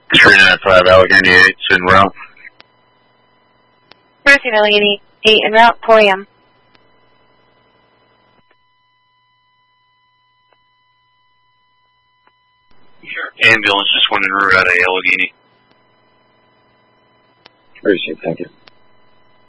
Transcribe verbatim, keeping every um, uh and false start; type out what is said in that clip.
three nine five Allegheny eight's en route. Mercy Allegheny eight en route, four A M Ambulance just went en route out of Allegheny. Appreciate it, thank you.